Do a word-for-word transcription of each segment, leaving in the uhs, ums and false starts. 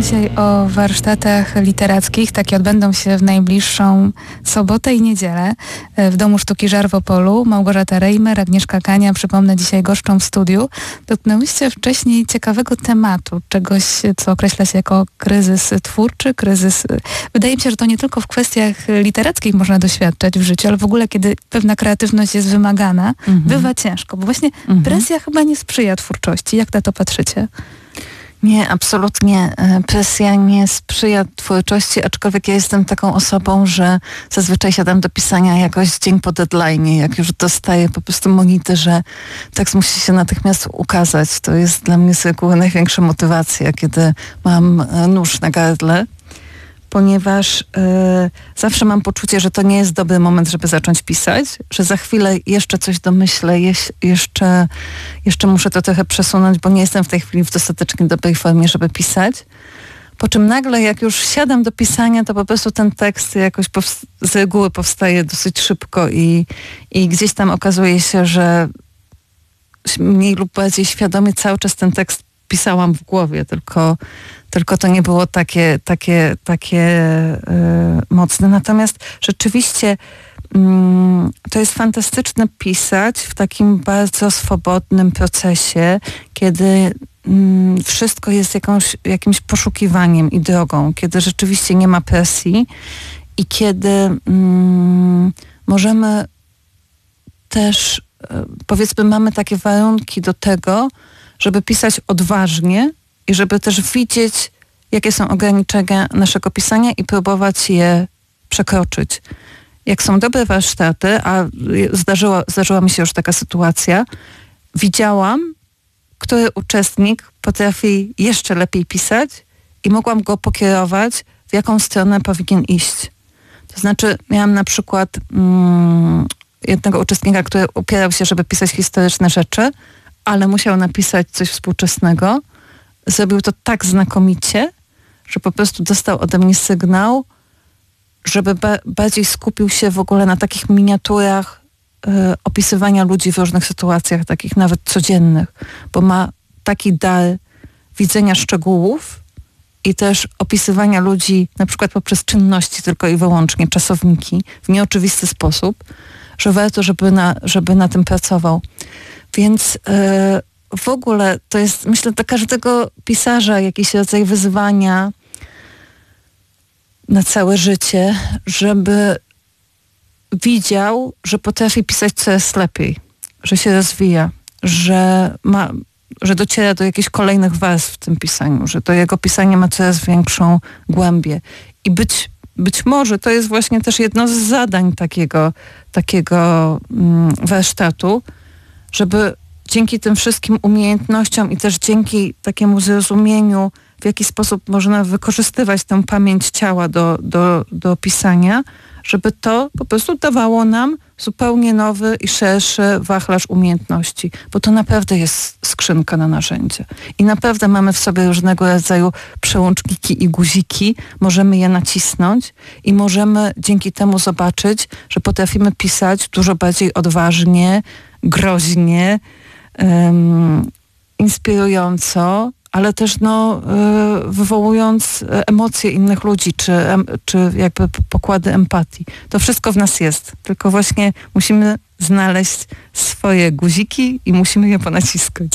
dzisiaj o warsztatach literackich. Takie odbędą się w najbliższą sobotę i niedzielę w Domu Sztuki Żar w Opolu. Małgorzata Reimer, Agnieszka Kania, przypomnę, dzisiaj goszczą w studiu. Dotknęłyście wcześniej ciekawego tematu, czegoś, co określa się jako kryzys twórczy, kryzys... Wydaje mi się, że to nie tylko w kwestiach literackich można doświadczać w życiu, ale w ogóle, kiedy pewna kreatywność jest wymagana, mhm. bywa ciężko, bo właśnie mhm. presja chyba nie sprzyja twórczości. Jak na to patrzycie? Nie, absolutnie. Presja nie sprzyja twórczości, aczkolwiek ja jestem taką osobą, że zazwyczaj siadam do pisania jakoś dzień po deadline'ie. Jak już dostaję po prostu monity, że tekst musi się natychmiast ukazać. To jest dla mnie z reguły największa motywacja, kiedy mam nóż na gardle. Ponieważ y, zawsze mam poczucie, że to nie jest dobry moment, żeby zacząć pisać, że za chwilę jeszcze coś domyślę, jeś, jeszcze, jeszcze muszę to trochę przesunąć, bo nie jestem w tej chwili w dostatecznie dobrej formie, żeby pisać. Po czym nagle, jak już siadam do pisania, to po prostu ten tekst jakoś powst- z reguły powstaje dosyć szybko i, i gdzieś tam okazuje się, że mniej lub bardziej świadomie cały czas ten tekst pisałam w głowie, tylko, tylko to nie było takie, takie, takie yy, mocne. Natomiast rzeczywiście yy, to jest fantastyczne pisać w takim bardzo swobodnym procesie, kiedy yy, wszystko jest jakąś, jakimś poszukiwaniem i drogą, kiedy rzeczywiście nie ma presji i kiedy yy, możemy też, yy, powiedzmy, mamy takie warunki do tego, żeby pisać odważnie i żeby też widzieć, jakie są ograniczenia naszego pisania i próbować je przekroczyć. Jak są dobre warsztaty, a zdarzyła, zdarzyła mi się już taka sytuacja, widziałam, który uczestnik potrafi jeszcze lepiej pisać i mogłam go pokierować, w jaką stronę powinien iść. To znaczy, miałam na przykład mm, jednego uczestnika, który upierał się, żeby pisać historyczne rzeczy, ale musiał napisać coś współczesnego. Zrobił to tak znakomicie, że po prostu dostał ode mnie sygnał, żeby ba- bardziej skupił się w ogóle na takich miniaturach y, opisywania ludzi w różnych sytuacjach, takich nawet codziennych, bo ma taki dar widzenia szczegółów i też opisywania ludzi na przykład poprzez czynności tylko i wyłącznie, czasowniki, w nieoczywisty sposób, że warto, żeby na, żeby na tym pracował. Więc yy, w ogóle to jest, myślę, dla każdego pisarza jakiś rodzaj wyzwania na całe życie, żeby widział, że potrafi pisać coraz lepiej, że się rozwija, że ma, że dociera do jakichś kolejnych warstw w tym pisaniu, że to jego pisanie ma coraz większą głębię. I być, być może to jest właśnie też jedno z zadań takiego, takiego mm, warsztatu, żeby dzięki tym wszystkim umiejętnościom i też dzięki takiemu zrozumieniu, w jaki sposób można wykorzystywać tę pamięć ciała do, do, do pisania, żeby to po prostu dawało nam zupełnie nowy i szerszy wachlarz umiejętności, bo to naprawdę jest skrzynka na narzędzie. I naprawdę mamy w sobie różnego rodzaju przełączniki i guziki, możemy je nacisnąć i możemy dzięki temu zobaczyć, że potrafimy pisać dużo bardziej odważnie, groźnie, um, inspirująco, ale też no, y, wywołując emocje innych ludzi, czy, em, czy jakby pokłady empatii. To wszystko w nas jest, tylko właśnie musimy znaleźć swoje guziki i musimy je ponaciskać.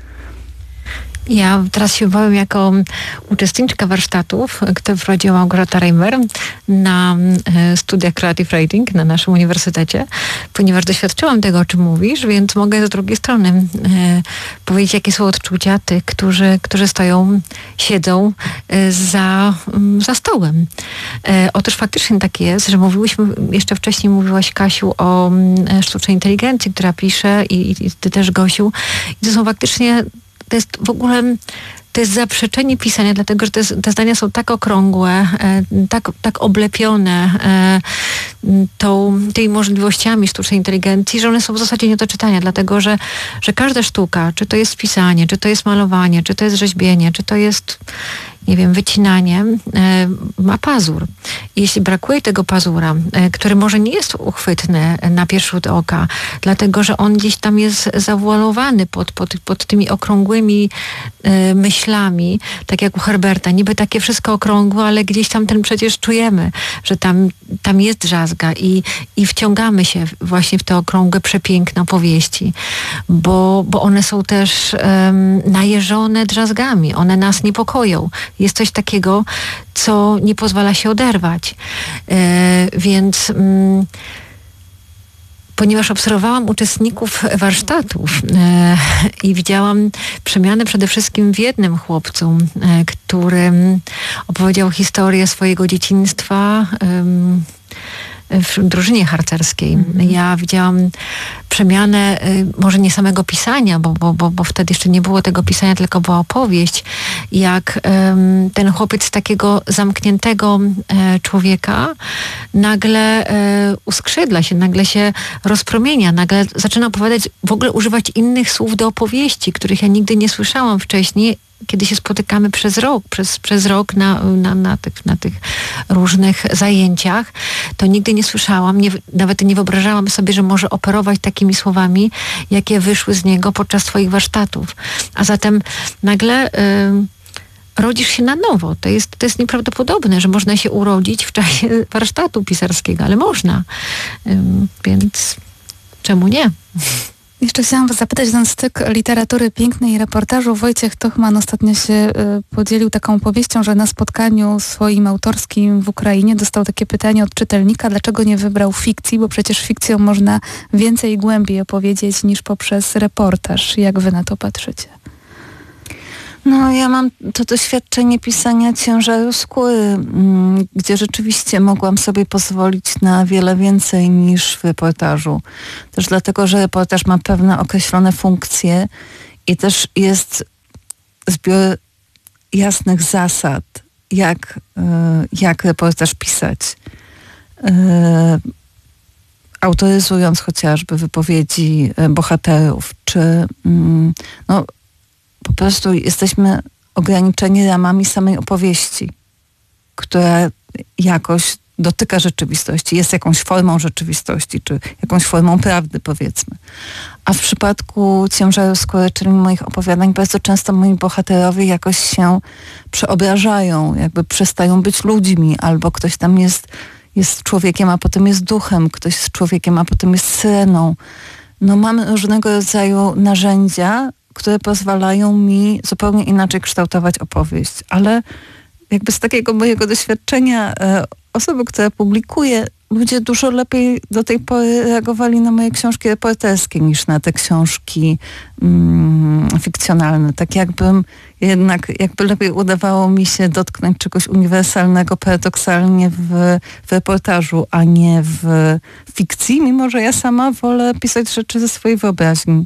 Ja teraz się bałem jako uczestniczka warsztatów, które prowadziła Małgorzata Reimer na studiach Creative Writing na naszym uniwersytecie, ponieważ doświadczyłam tego, o czym mówisz, więc mogę z drugiej strony e, powiedzieć, jakie są odczucia tych, którzy, którzy stoją, siedzą e, za, za stołem. E, otóż faktycznie tak jest, że mówiłyśmy, jeszcze wcześniej mówiłaś, Kasiu, o e, sztucznej inteligencji, która pisze i, i ty też, Gosiu. I to są faktycznie To jest w ogóle, to jest zaprzeczenie pisania, dlatego że te, te zdania są tak okrągłe, e, tak, tak oblepione e, tą, tymi możliwościami sztucznej inteligencji, że one są w zasadzie nie do czytania, dlatego że, że każda sztuka, czy to jest pisanie, czy to jest malowanie, czy to jest rzeźbienie, czy to jest, nie wiem, wycinanie, e, ma pazur. jeśli brakuje tego pazura, e, który może nie jest uchwytny na pierwszy rzut oka, dlatego że on gdzieś tam jest zawualowany pod, pod, pod tymi okrągłymi e, myślami, tak jak u Herberta. Niby takie wszystko okrągłe, ale gdzieś tam ten przecież czujemy, że tam, tam jest drzazga i, i wciągamy się właśnie w te okrągłe, przepiękne opowieści, bo, bo one są też um, najeżone drzazgami. One nas niepokoją. Jest coś takiego, co nie pozwala się oderwać. E, więc mm, ponieważ obserwowałam uczestników warsztatów e, i widziałam przemianę przede wszystkim w jednym chłopcu, e, który opowiedział historię swojego dzieciństwa e, w drużynie harcerskiej. Mm. Ja widziałam przemianę y, może nie samego pisania, bo, bo, bo, bo wtedy jeszcze nie było tego pisania, tylko była opowieść, jak y, ten chłopiec z takiego zamkniętego y, człowieka nagle y, uskrzydla się, nagle się rozpromienia, nagle zaczyna opowiadać, w ogóle używać innych słów do opowieści, których ja nigdy nie słyszałam wcześniej, kiedy się spotykamy przez rok, przez, przez rok na, na, na, tych, na tych różnych zajęciach, to nigdy nie słyszałam, nie, nawet nie wyobrażałam sobie, że może operować takimi słowami, jakie wyszły z niego podczas swoich warsztatów. A zatem nagle y, rodzisz się na nowo. To jest, to jest nieprawdopodobne, że można się urodzić w czasie warsztatu pisarskiego, ale można. Y, więc czemu nie? Jeszcze chciałam was zapytać, ten styk literatury pięknej i reportażu. Wojciech Tochman ostatnio się y, podzielił taką powieścią, że na spotkaniu swoim autorskim w Ukrainie dostał takie pytanie od czytelnika, dlaczego nie wybrał fikcji, bo przecież fikcją można więcej i głębiej opowiedzieć niż poprzez reportaż. Jak wy na to patrzycie? No, ja mam to doświadczenie pisania Ciężaru skóry, gdzie rzeczywiście mogłam sobie pozwolić na wiele więcej niż w reportażu. Też dlatego, że reportaż ma pewne określone funkcje i też jest zbiór jasnych zasad, jak, jak reportaż pisać. Autoryzując chociażby wypowiedzi bohaterów, czy no, po prostu jesteśmy ograniczeni ramami samej opowieści, która jakoś dotyka rzeczywistości, jest jakąś formą rzeczywistości, czy jakąś formą prawdy, powiedzmy. A w przypadku Ciężaru skóry, czyli moich opowiadań, bardzo często moi bohaterowie jakoś się przeobrażają, jakby przestają być ludźmi, albo ktoś tam jest, jest człowiekiem, a potem jest duchem, ktoś z człowiekiem, a potem jest syreną. No, mam różnego rodzaju narzędzia, które pozwalają mi zupełnie inaczej kształtować opowieść. Ale jakby z takiego mojego doświadczenia e, osoby, które publikuję, ludzie dużo lepiej do tej pory reagowali na moje książki reporterskie niż na te książki mm, fikcjonalne. Tak jakbym jednak, jakby lepiej udawało mi się dotknąć czegoś uniwersalnego paradoksalnie w, w reportażu, a nie w fikcji, mimo że ja sama wolę pisać rzeczy ze swojej wyobraźni.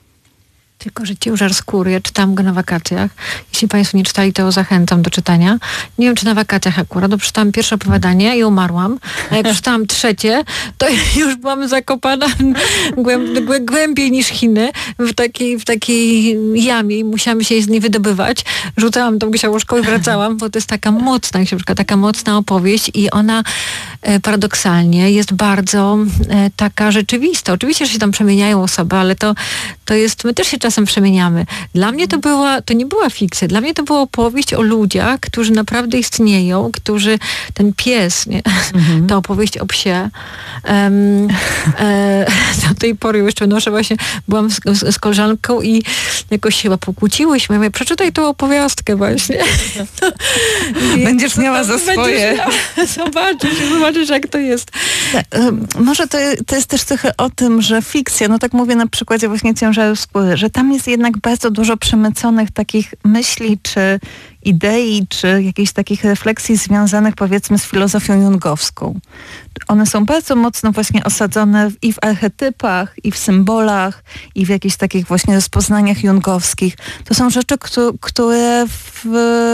Tylko, że Ciężar skóry, ja czytałam go na wakacjach. Jeśli państwo nie czytali, to zachęcam do czytania. Nie wiem, czy na wakacjach akurat, bo przeczytałam pierwsze opowiadanie i umarłam. A jak przeczytałam trzecie, to już byłam zakopana głęb, głębiej niż Chiny w takiej, w takiej jamie i musiałam się z niej wydobywać. Rzucałam tą książką i wracałam, bo to jest taka mocna książka, taka mocna opowieść i ona e, paradoksalnie jest bardzo e, taka rzeczywista. Oczywiście, że się tam przemieniają osoby, ale to, to jest, my też się czasem przemieniamy. Dla mnie to była, to nie była fikcja. Dla mnie to była opowieść o ludziach, którzy naprawdę istnieją, którzy, ten pies, nie? Mhm. Ta opowieść o psie. Um, e, do tej pory jeszcze noszę właśnie, byłam z, z, z koleżanką i jakoś chyba pokłóciłyśmy. Ja mówię, przeczytaj tą opowiastkę właśnie. No, będziesz miała za swoje. Będziesz miała, zobaczysz, zobaczysz jak to jest. Um, może to, to jest też trochę o tym, że fikcja, no tak mówię na przykładzie właśnie Ciężaru skóry, że tam jest jednak bardzo dużo przemyconych takich myśli, czy idei, czy jakichś takich refleksji związanych powiedzmy z filozofią jungowską. One są bardzo mocno właśnie osadzone i w archetypach, i w symbolach, i w jakichś takich właśnie rozpoznaniach jungowskich. To są rzeczy, które w,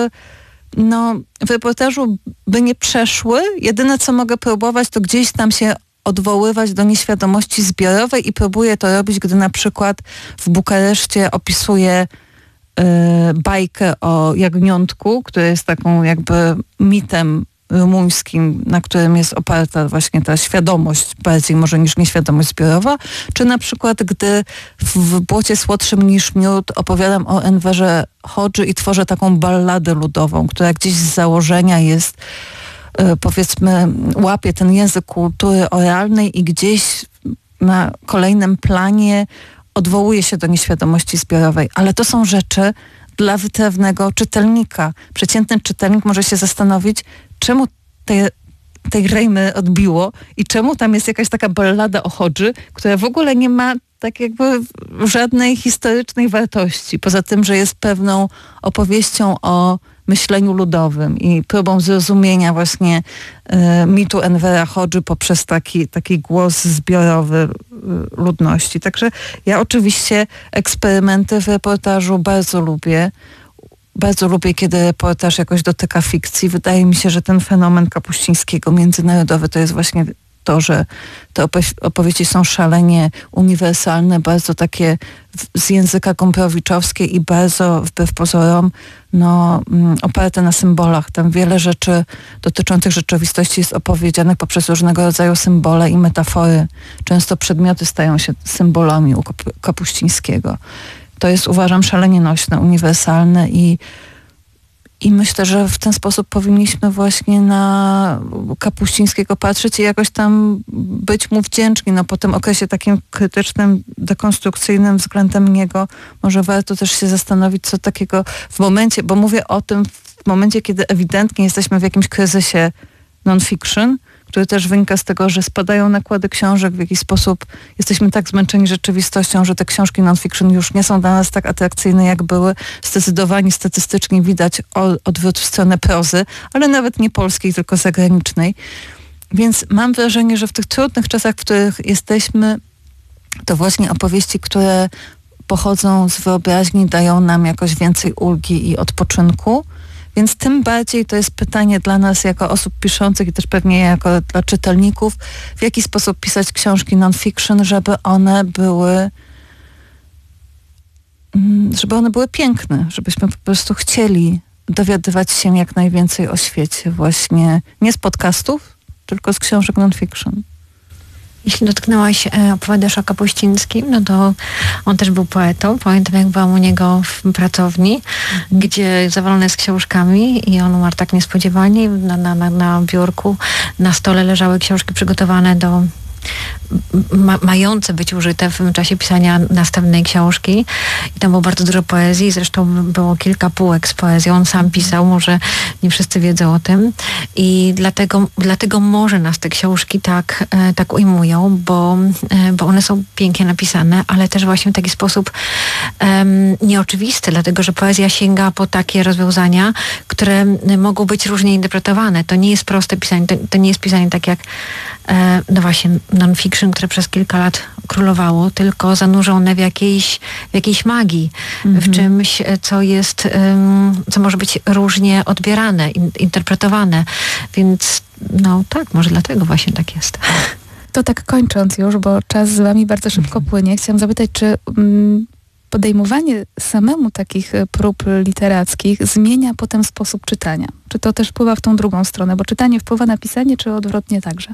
no, w reportażu by nie przeszły. Jedyne, co mogę próbować, to gdzieś tam się odwoływać do nieświadomości zbiorowej i próbuję to robić, gdy na przykład w Bukareszcie opisuję y, bajkę o jagniątku, który jest taką jakby mitem rumuńskim, na którym jest oparta właśnie ta świadomość bardziej może niż nieświadomość zbiorowa, czy na przykład gdy w Błocie słodszym niż miód opowiadam o Enverze Hodży i tworzę taką balladę ludową, która gdzieś z założenia jest, powiedzmy, łapie ten język kultury oralnej i gdzieś na kolejnym planie odwołuje się do nieświadomości zbiorowej. Ale to są rzeczy dla wytrawnego czytelnika. Przeciętny czytelnik może się zastanowić, czemu tej, tej Reimer odbiło i czemu tam jest jakaś taka ballada o Hodży, która w ogóle nie ma tak jakby żadnej historycznej wartości. Poza tym, że jest pewną opowieścią o myśleniu ludowym i próbą zrozumienia właśnie y, mitu Envera Hodży poprzez taki, taki głos zbiorowy y, ludności. Także ja oczywiście eksperymenty w reportażu bardzo lubię. Bardzo lubię, kiedy reportaż jakoś dotyka fikcji. Wydaje mi się, że ten fenomen Kapuścińskiego międzynarodowy to jest właśnie to, że te opowieści są szalenie uniwersalne, bardzo takie z języka gomprowiczowskie i bardzo wbrew pozorom no, oparte na symbolach. Tam wiele rzeczy dotyczących rzeczywistości jest opowiedzianych poprzez różnego rodzaju symbole i metafory. Często przedmioty stają się symbolami u Kapuścińskiego. To jest, uważam, szalenie nośne, uniwersalne i I myślę, że w ten sposób powinniśmy właśnie na Kapuścińskiego patrzeć i jakoś tam być mu wdzięczni. No po tym okresie takim krytycznym, dekonstrukcyjnym względem niego może warto też się zastanowić, co takiego w momencie, bo mówię o tym w momencie, kiedy ewidentnie jesteśmy w jakimś kryzysie non-fiction, który też wynika z tego, że spadają nakłady książek, w jakiś sposób jesteśmy tak zmęczeni rzeczywistością, że te książki non-fiction już nie są dla nas tak atrakcyjne, jak były. Zdecydowanie statystycznie widać odwrót w stronę prozy, ale nawet nie polskiej, tylko zagranicznej. Więc mam wrażenie, że w tych trudnych czasach, w których jesteśmy, to właśnie opowieści, które pochodzą z wyobraźni, dają nam jakoś więcej ulgi i odpoczynku. Więc tym bardziej to jest pytanie dla nas jako osób piszących i też pewnie jako dla czytelników, w jaki sposób pisać książki non-fiction, żeby one były żeby one były piękne, żebyśmy po prostu chcieli dowiadywać się jak najwięcej o świecie właśnie nie z podcastów, tylko z książek non-fiction. Jeśli dotknęłaś, opowiadasz o Kapuścińskim, no to on też był poetą. Pamiętam, jak byłam u niego w pracowni, mm. gdzie zawalone jest książkami i on umarł tak niespodziewanie. Na, na, na, na biurku, na stole leżały książki przygotowane do Ma, mające być użyte w czasie pisania następnej książki i tam było bardzo dużo poezji, zresztą było kilka półek z poezją, on sam pisał, może nie wszyscy wiedzą o tym i dlatego, dlatego może nas te książki tak, e, tak ujmują, bo, e, bo one są pięknie napisane, ale też właśnie w taki sposób e, nieoczywisty, dlatego że poezja sięga po takie rozwiązania, które mogą być różnie interpretowane. To nie jest proste pisanie, to, to nie jest pisanie tak jak e, no właśnie non-fiction, które przez kilka lat królowało, tylko zanurzone w jakiejś, w jakiejś magii, mm-hmm. w czymś, co jest, um, co może być różnie odbierane, in, interpretowane. Więc no tak, może dlatego właśnie tak jest. To tak kończąc już, bo czas z wami bardzo szybko płynie. Chciałam zapytać, czy um, podejmowanie samemu takich prób literackich zmienia potem sposób czytania? Czy to też wpływa w tą drugą stronę? Bo czytanie wpływa na pisanie, czy odwrotnie także?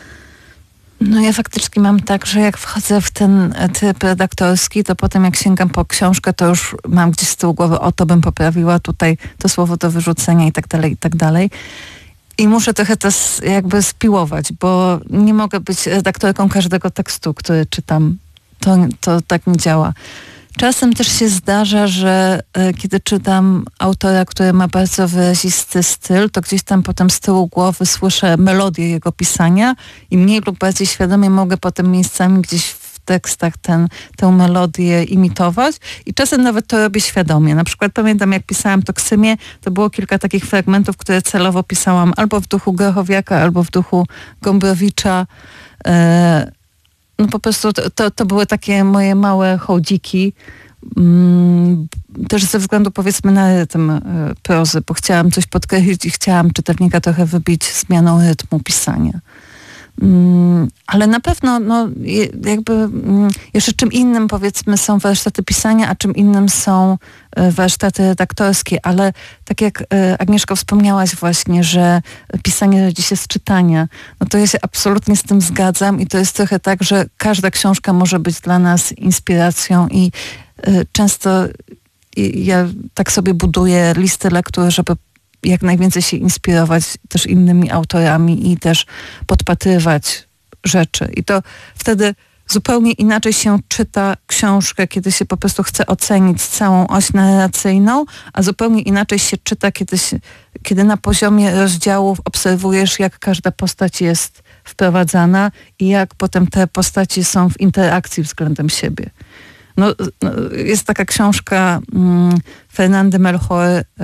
No ja faktycznie mam tak, że jak wchodzę w ten tryb redaktorski, to potem jak sięgam po książkę, to już mam gdzieś z tyłu głowy, o to bym poprawiła, tutaj to słowo do wyrzucenia i tak dalej, i tak dalej. I muszę trochę to jakby spiłować, bo nie mogę być redaktorką każdego tekstu, który czytam. To, to tak nie działa. Czasem też się zdarza, że e, kiedy czytam autora, który ma bardzo wyrazisty styl, to gdzieś tam potem z tyłu głowy słyszę melodię jego pisania i mniej lub bardziej świadomie mogę potem miejscami gdzieś w tekstach ten, tę melodię imitować i czasem nawet to robię świadomie. Na przykład pamiętam, jak pisałam Toksymię, to było kilka takich fragmentów, które celowo pisałam albo w duchu Grochowiaka, albo w duchu Gombrowicza. E, No po prostu to, to, to były takie moje małe hołdziki, mm, też ze względu powiedzmy na rytm y, prozy, bo chciałam coś podkreślić i chciałam czytelnika trochę wybić zmianą rytmu pisania. Ale na pewno no, jakby jeszcze czym innym powiedzmy są warsztaty pisania, a czym innym są warsztaty redaktorskie, ale tak jak Agnieszko wspomniałaś właśnie, że pisanie rodzi się z czytania, no to ja się absolutnie z tym zgadzam i to jest trochę tak, że każda książka może być dla nas inspiracją i często ja tak sobie buduję listy lektur, żeby jak najwięcej się inspirować też innymi autorami i też podpatrywać rzeczy. I to wtedy zupełnie inaczej się czyta książkę, kiedy się po prostu chce ocenić całą oś narracyjną, a zupełnie inaczej się czyta, kiedy, się, kiedy na poziomie rozdziałów obserwujesz, jak każda postać jest wprowadzana i jak potem te postaci są w interakcji względem siebie. No, no, jest taka książka um, Fernandy Melchor,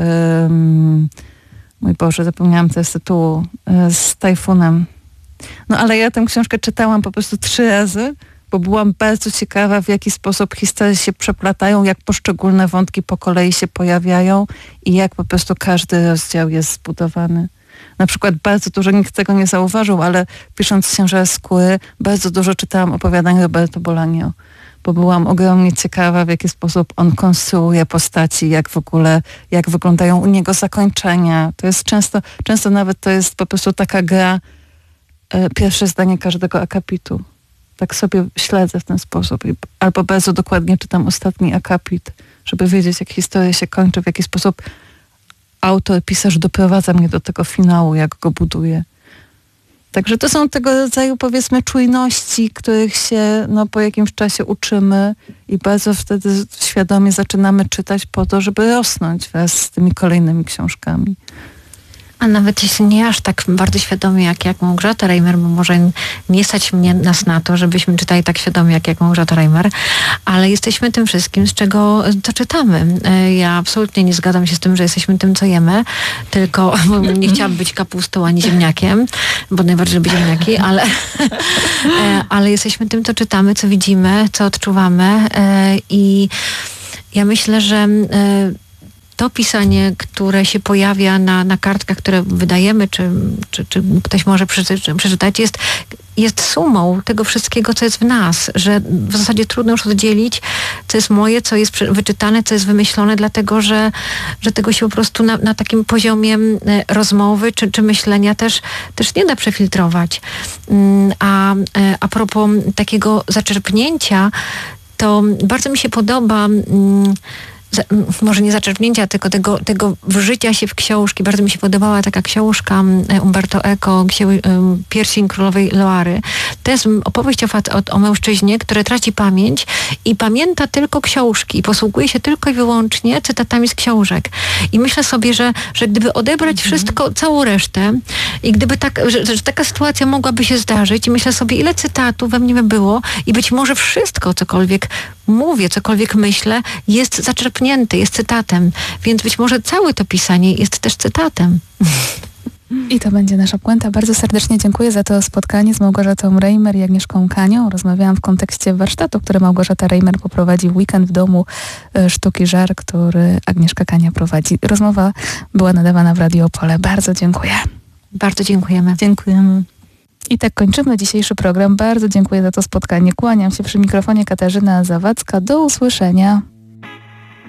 um, mój Boże, zapomniałam teraz tytułu, y, z Tajfunem. No ale ja tę książkę czytałam po prostu trzy razy, bo byłam bardzo ciekawa, w jaki sposób historie się przeplatają, jak poszczególne wątki po kolei się pojawiają i jak po prostu każdy rozdział jest zbudowany. Na przykład bardzo dużo, nikt tego nie zauważył, ale pisząc Księżyc Skóry, bardzo dużo czytałam opowiadań Roberto Bolaño, bo byłam ogromnie ciekawa, w jaki sposób on konstruuje postaci, jak w ogóle, jak wyglądają u niego zakończenia. To jest często, często nawet to jest po prostu taka gra, e, pierwsze zdanie każdego akapitu. Tak sobie śledzę w ten sposób. I, albo bardzo dokładnie czytam ostatni akapit, żeby wiedzieć, jak historia się kończy, w jaki sposób autor, pisarz doprowadza mnie do tego finału, jak go buduje. Także to są tego rodzaju, powiedzmy, czujności, których się no, po jakimś czasie uczymy i bardzo wtedy świadomie zaczynamy czytać po to, żeby rosnąć wraz z tymi kolejnymi książkami. A nawet jeśli nie aż tak bardzo świadomie jak, jak Małgorzata Reimer, bo może nie stać mnie nas na to, żebyśmy czytali tak świadomie jak, jak Małgorzata Reimer, ale jesteśmy tym wszystkim, z czego to czytamy. Ja absolutnie nie zgadzam się z tym, że jesteśmy tym, co jemy, tylko nie chciałabym być kapustą ani ziemniakiem, bo najbardziej lubię ziemniaki, ale, ale jesteśmy tym, co czytamy, co widzimy, co odczuwamy i ja myślę, że to pisanie, które się pojawia na, na kartkach, które wydajemy, czy, czy, czy ktoś może przeczytać, jest, jest sumą tego wszystkiego, co jest w nas, że w zasadzie trudno już oddzielić, co jest moje, co jest wyczytane, co jest wymyślone, dlatego że, że tego się po prostu na, na takim poziomie rozmowy czy, czy myślenia też, też nie da przefiltrować. A, a propos takiego zaczerpnięcia, to bardzo mi się podoba może nie zaczerpnięcia, tylko tego, tego wżycia się w książki. Bardzo mi się podobała taka książka Umberto Eco, Pierścień Królowej Loary. To jest opowieść o, o, o mężczyźnie, który traci pamięć i pamięta tylko książki i posługuje się tylko i wyłącznie cytatami z książek. I myślę sobie, że, że gdyby odebrać wszystko, całą resztę i gdyby tak, że, że taka sytuacja mogłaby się zdarzyć i myślę sobie, ile cytatów we mnie by było i być może wszystko, cokolwiek mówię, cokolwiek myślę, jest zaczerpnięte, jest cytatem. Więc być może całe to pisanie jest też cytatem. I to będzie nasza puenta. Bardzo serdecznie dziękuję za to spotkanie z Małgorzatą Reimer i Agnieszką Kanią. Rozmawiałam w kontekście warsztatu, który Małgorzata Reimer poprowadzi w weekend w Domu Sztuki Żar, który Agnieszka Kania prowadzi. Rozmowa była nadawana w Radio Opole. Bardzo dziękuję. Bardzo dziękujemy. Dziękujemy. I tak kończymy dzisiejszy program. Bardzo dziękuję za to spotkanie. Kłaniam się przy mikrofonie Katarzyna Zawadzka. Do usłyszenia.